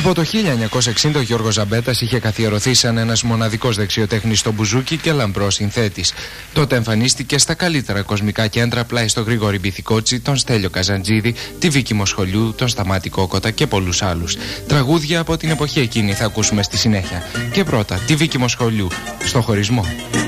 Από το 1960 ο Γιώργος Ζαμπέτας είχε καθιερωθεί σαν ένας μοναδικός δεξιοτέχνης στο μπουζούκι και λαμπρός συνθέτης. Τότε εμφανίστηκε στα καλύτερα κοσμικά κέντρα πλάι στο Γρηγόρη Μπιθικότσι, τον Στέλιο Καζαντζίδη, τη Βίκη Μοσχολιού, τον Σταμάτη Κόκοτα και πολλούς άλλους. Τραγούδια από την εποχή εκείνη θα ακούσουμε στη συνέχεια. Και πρώτα τη Βίκη Μοσχολιού, στο χωρισμό.